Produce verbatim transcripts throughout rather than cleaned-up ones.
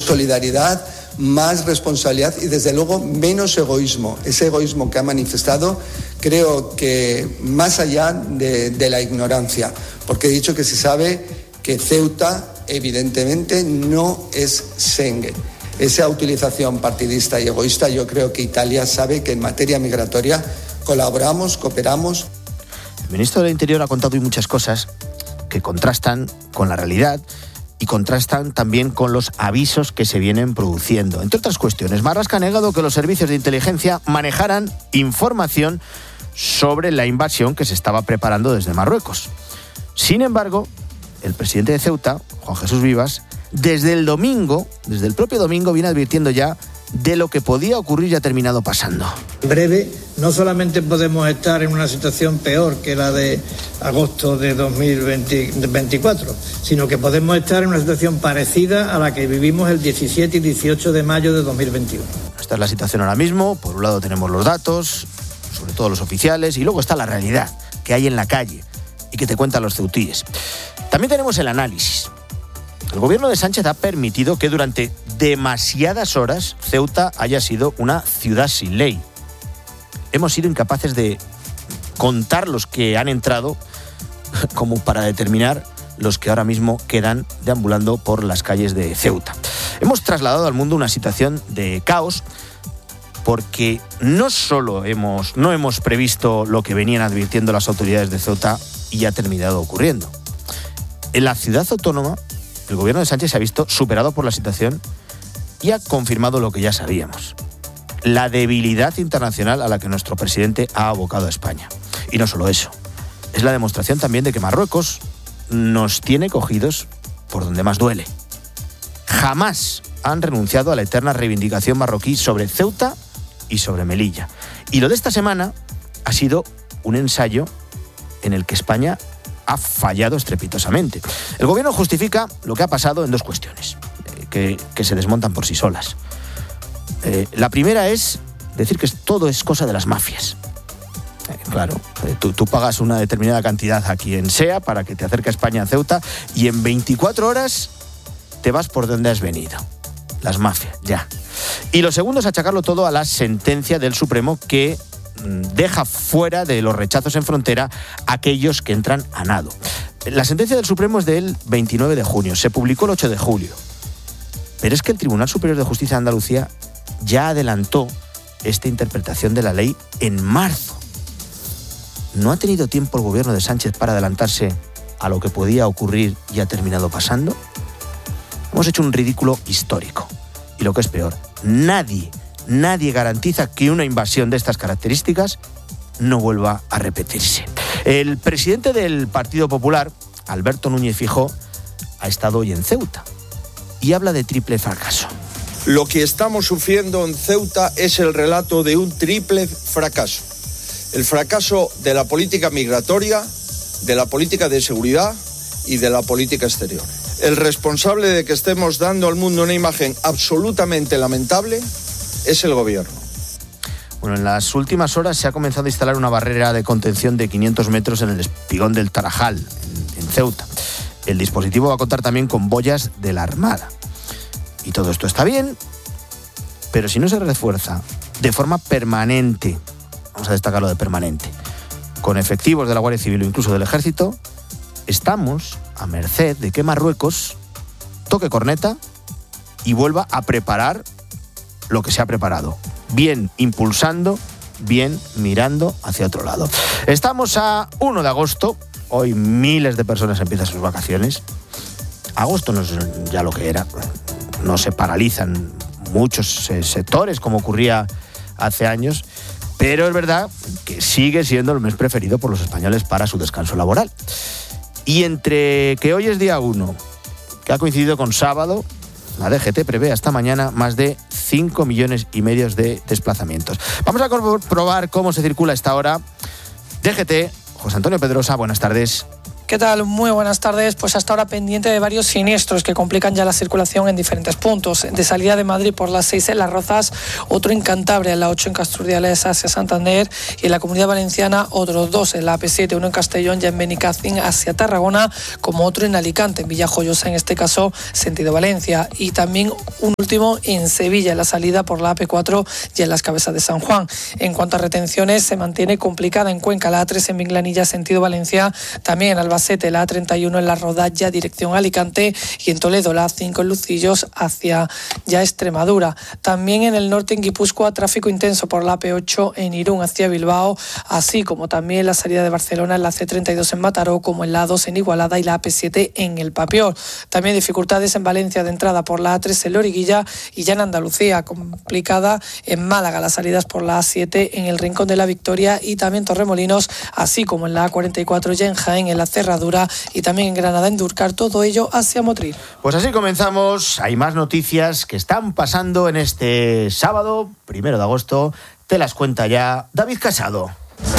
solidaridad, más responsabilidad y desde luego menos egoísmo. Ese egoísmo que ha manifestado creo que más allá de, de la ignorancia, porque he dicho que se sabe que Ceuta evidentemente no es Schengen. Esa utilización partidista y egoísta, yo creo que Italia sabe que en materia migratoria colaboramos, cooperamos. El ministro del Interior ha contado hoy muchas cosas que contrastan con la realidad y contrastan también con los avisos que se vienen produciendo. Entre otras cuestiones, Marlaska ha negado que los servicios de inteligencia manejaran información sobre la invasión que se estaba preparando desde Marruecos. Sin embargo, el presidente de Ceuta, Juan Jesús Vivas, desde el domingo, desde el propio domingo, viene advirtiendo ya de lo que podía ocurrir y ha terminado pasando. En breve, no solamente podemos estar en una situación peor que la de agosto de dos mil veinticuatro, sino que podemos estar en una situación parecida a la que vivimos el diecisiete y dieciocho de mayo de dos mil veintiuno. Esta es la situación ahora mismo. Por un lado tenemos los datos, sobre todo los oficiales, y luego está la realidad que hay en la calle y que te cuentan los ceutíes. También tenemos el análisis. El gobierno de Sánchez ha permitido que durante demasiadas horas Ceuta haya sido una ciudad sin ley. Hemos sido incapaces de contar los que han entrado como para determinar los que ahora mismo quedan deambulando por las calles de Ceuta. Hemos trasladado al mundo una situación de caos porque no solo hemos, no hemos previsto lo que venían advirtiendo las autoridades de Ceuta y ha terminado ocurriendo. En la ciudad autónoma, el gobierno de Sánchez se ha visto superado por la situación y ha confirmado lo que ya sabíamos: la debilidad internacional a la que nuestro presidente ha abocado a España. Y no solo eso, es la demostración también de que Marruecos nos tiene cogidos por donde más duele. Jamás han renunciado a la eterna reivindicación marroquí sobre Ceuta y sobre Melilla. Y lo de esta semana ha sido un ensayo en el que España ha fallado estrepitosamente. El gobierno justifica lo que ha pasado en dos cuestiones, eh, que, que se desmontan por sí solas. Eh, la primera es decir que todo es cosa de las mafias. Eh, claro, eh, tú, tú pagas una determinada cantidad a quien sea para que te acerque a España, a Ceuta, y en veinticuatro horas te vas por donde has venido. Las mafias, ya. Y lo segundo es achacarlo todo a la sentencia del Supremo que deja fuera de los rechazos en frontera a aquellos que entran a nado. La sentencia del Supremo es del veintinueve de junio, se publicó el ocho de julio. Pero es que el Tribunal Superior de Justicia de Andalucía ya adelantó esta interpretación de la ley en marzo. ¿No ha tenido tiempo el gobierno de Sánchez para adelantarse a lo que podía ocurrir y ha terminado pasando? Hemos hecho un ridículo histórico. Y lo que es peor, nadie Nadie garantiza que una invasión de estas características no vuelva a repetirse. El presidente del Partido Popular, Alberto Núñez Feijóo, ha estado hoy en Ceuta y habla de triple fracaso. Lo que estamos sufriendo en Ceuta es el relato de un triple fracaso. El fracaso de la política migratoria, de la política de seguridad y de la política exterior. El responsable de que estemos dando al mundo una imagen absolutamente lamentable es el gobierno. Bueno, en las últimas horas se ha comenzado a instalar una barrera de contención de quinientos metros en el espigón del Tarajal, en, en Ceuta. El dispositivo va a contar también con boyas de la Armada. Y todo esto está bien, pero si no se refuerza de forma permanente, vamos a destacarlo de permanente, con efectivos de la Guardia Civil o incluso del Ejército, estamos a merced de que Marruecos toque corneta y vuelva a preparar lo que se ha preparado, bien impulsando, bien mirando hacia otro lado. Estamos a uno de agosto, hoy miles de personas empiezan sus vacaciones. Agosto no es ya lo que era, no se paralizan muchos sectores como ocurría hace años, pero es verdad que sigue siendo el mes preferido por los españoles para su descanso laboral. Y entre que hoy es día uno, que ha coincidido con sábado, la D G T prevé hasta mañana más de cinco millones y medio de desplazamientos. Vamos a comprobar cómo se circula a esta hora. D G T, José Antonio Pedrosa, buenas tardes. ¿Qué tal? Muy buenas tardes. Pues hasta ahora pendiente de varios siniestros que complican ya la circulación en diferentes puntos. De salida de Madrid por las seis en Las Rozas, otro en Cantabria, en la ocho en Casturdiales hacia Santander, y en la Comunidad Valenciana otros dos en la A P siete, uno en Castellón, ya en Benicàssim hacia Tarragona, como otro en Alicante, en Villajoyosa, en este caso sentido Valencia, y también un último en Sevilla, en la salida por la A P cuatro y en las Cabezas de San Juan. En cuanto a retenciones, se mantiene complicada en Cuenca, la A tres en Minglanilla, sentido Valencia, también en Albacete, la A treinta y uno en La Rodalla, dirección Alicante, y en Toledo, la A cinco en Lucillos, hacia ya Extremadura. También en el norte, en Guipúzcoa, tráfico intenso por la A P ocho en Irún, hacia Bilbao, así como también la salida de Barcelona en la C treinta y dos en Mataró, como en la A dos en Igualada y la A P siete en El Papior. También dificultades en Valencia de entrada por la A tres en Loriguilla, y ya en Andalucía, complicada en Málaga, las salidas por la A siete en el Rincón de la Victoria y también Torremolinos, así como en la A cuarenta y cuatro ya en Jaén, en la Cerradura, y también en Granada, en Durcar, todo ello hacia Motril. Pues así comenzamos. Hay más noticias que están pasando en este sábado, primero de agosto. Te las cuenta ya David Casado.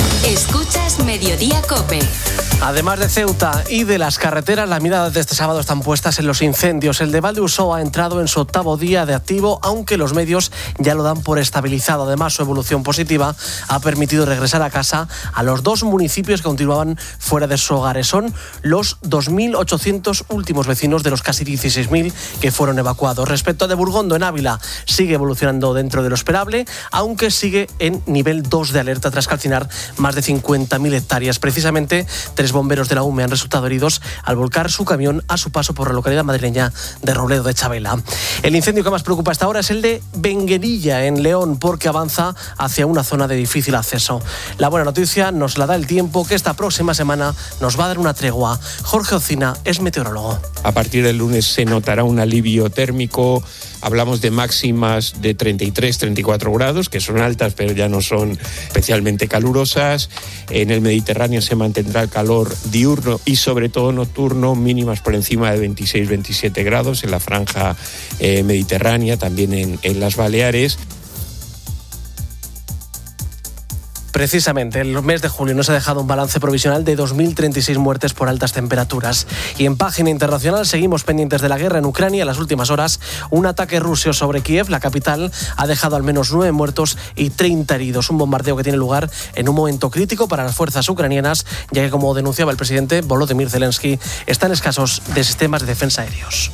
Escuchas Mediodía COPE. Además de Ceuta y de las carreteras, las miradas de este sábado están puestas en los incendios. El de Valdeusó ha entrado en su octavo día de activo, aunque los medios ya lo dan por estabilizado. Además, su evolución positiva ha permitido regresar a casa a los dos municipios que continuaban fuera de sus hogares. Son los dos mil ochocientos últimos vecinos de los casi dieciséis mil que fueron evacuados. Respecto a de Burgondo, en Ávila, sigue evolucionando dentro de lo esperable, aunque sigue en nivel dos de alerta tras calcinar más de cincuenta mil hectáreas. Precisamente, tres bomberos de la U M E han resultado heridos al volcar su camión a su paso por la localidad madrileña de Robledo de Chabela. El incendio que más preocupa hasta ahora es el de Benguerilla, en León, porque avanza hacia una zona de difícil acceso. La buena noticia nos la da el tiempo, que esta próxima semana nos va a dar una tregua. Jorge Ocina es meteorólogo. A partir del lunes se notará un alivio térmico. Hablamos de máximas de treinta y tres, treinta y cuatro grados, que son altas, pero ya no son especialmente calurosas. En el Mediterráneo se mantendrá el calor diurno y sobre todo nocturno, mínimas por encima de veintiséis, veintisiete grados en la franja eh, mediterránea, también en, en las Baleares. Precisamente, en el mes de julio nos ha dejado un balance provisional de dos mil treinta y seis muertes por altas temperaturas. Y en página internacional seguimos pendientes de la guerra en Ucrania. En las últimas horas, un ataque ruso sobre Kiev, la capital, ha dejado al menos nueve muertos y treinta heridos. Un bombardeo que tiene lugar en un momento crítico para las fuerzas ucranianas, ya que, como denunciaba el presidente Volodymyr Zelensky, están escasos de sistemas de defensa aéreos.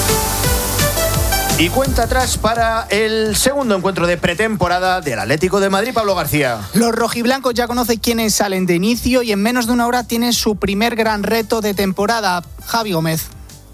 Y cuenta atrás para el segundo encuentro de pretemporada del Atlético de Madrid, Pablo García. Los rojiblancos ya conocen quiénes salen de inicio y en menos de una hora tienen su primer gran reto de temporada. Javi Gómez.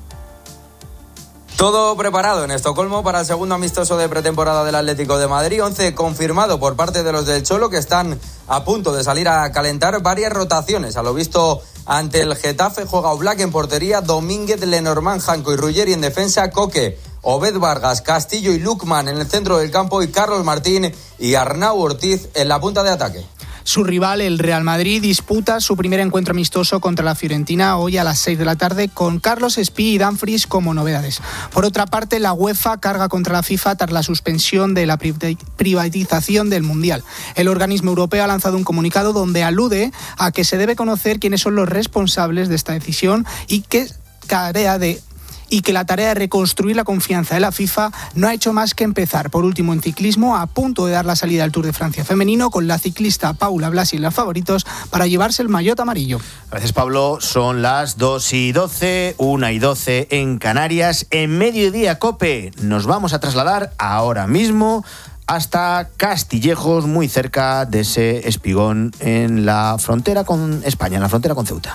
Todo preparado en Estocolmo para el segundo amistoso de pretemporada del Atlético de Madrid. once confirmado por parte de los del Cholo, que están a punto de salir a calentar. Varias rotaciones. A lo visto ante el Getafe, juega Oblak en portería, Domínguez, Lenormand, Janko y Ruggeri en defensa, Coque, Obed Vargas, Castillo y Lukman en el centro del campo, y Carlos Martín y Arnau Ortiz en la punta de ataque. Su rival, el Real Madrid, disputa su primer encuentro amistoso contra la Fiorentina hoy a las seis de la tarde, con Carlos Espí y Dumfries como novedades. Por otra parte, la UEFA carga contra la FIFA tras la suspensión de la privatización del Mundial. El organismo europeo ha lanzado un comunicado donde alude a que se debe conocer quiénes son los responsables de esta decisión y que tarea de y que la tarea de reconstruir la confianza de la FIFA no ha hecho más que empezar. Por último, en ciclismo, a punto de dar la salida al Tour de Francia femenino, con la ciclista Paula Blasi en los favoritos para llevarse el maillot amarillo. Gracias, Pablo. Son las dos y doce, una y doce en Canarias. En Mediodía COPE nos vamos a trasladar ahora mismo hasta Castillejos, muy cerca de ese espigón en la frontera con España, en la frontera con Ceuta.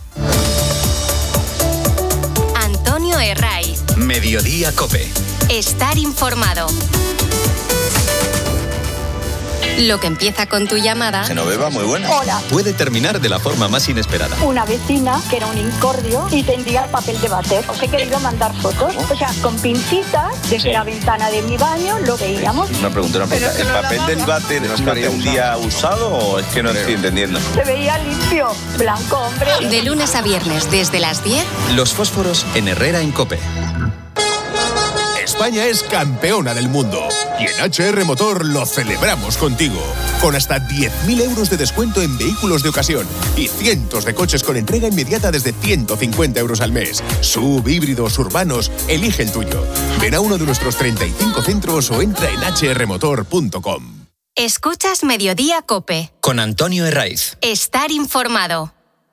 Herraiz. Mediodía COPE. Estar informado. Lo que empieza con tu llamada. Genoveva, muy buena. Hola. Puede terminar de la forma más inesperada. Una vecina que era un incordio y tendría el papel de váter. Os he querido mandar fotos. O sea, con pincitas desde sí. la ventana de mi baño lo veíamos. Una pregunta, una pregunta. ¿El papel del váter no estaría un día usado o es que no estoy entendiendo? Se veía limpio, blanco, hombre. De lunes a viernes desde las diez. Los fósforos en Herrera en COPE. España es campeona del mundo. Y en H R Motor lo celebramos contigo. Con hasta diez mil euros de descuento en vehículos de ocasión y cientos de coches con entrega inmediata desde ciento cincuenta euros al mes. Sub, híbridos, urbanos, elige el tuyo. Ven a uno de nuestros treinta y cinco centros o entra en h r motor punto com. Escuchas Mediodía COPE. Con Antonio Herraiz. Estar informado.